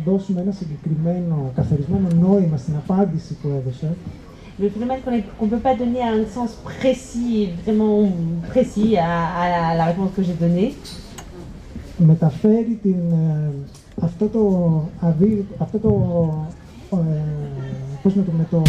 δώσουμε ένα συγκεκριμένο, καθορισμένο νόημα στην απάντηση που έδωσε. Le phénomène qu'on ne peut pas donner un sens précis, vraiment précis à la réponse que j'ai donnée. Μεταφέρει αυτό το πώς να το, με το